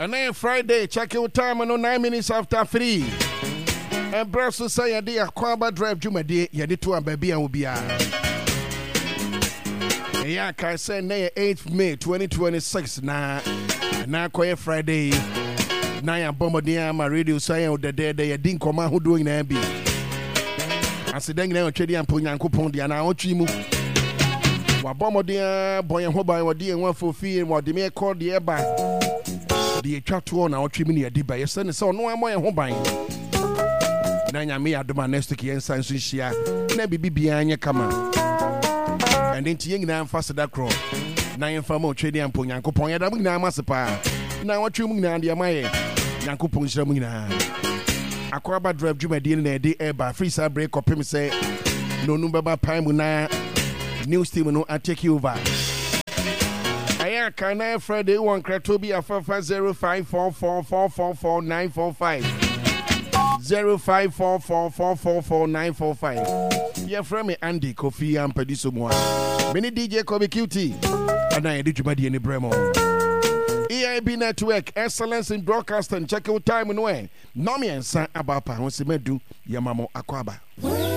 And then Friday, check your time on 9 minutes after 3. And Brussels say, dear Kwaba Drive Jumadi, Yaditu and Baby and Ubia. Yeah, I say, 8th May 2026. Now, Quiet Friday. Now, I'm Bombardier, my radio saying the day they didn't come out who doing an MB. I said, then you're trading and putting Uncle Pondi and our Chimu. What Bombardier, boy, and Hobby, or dear one for fee, and what they may call the airback. The chat to on our chimney at Deba, your son is so no more home buying. Nanya me at the manestic and San Sushia, never be behind your come. And then Tiang now faster that crow. Nine famo trading and putting Uncle Ponya, that we now must pa. Now what you mean, dear my Uncle Ponshamina. Aquaba drive Jumadi in a day air by free side break up him say, no number by Pimuna, new steam no, I take you over. I can Friday one Kratobi of 0544444945 0544444945. Yeah, from me Andy Kofi and Pedisumwa. Many DJ Kobe QT and I did you by the Bremo. EIB Network, excellence in broadcasting. Check your time and way. Nomi and San Abapa, who se medu Yamamo Aquaba.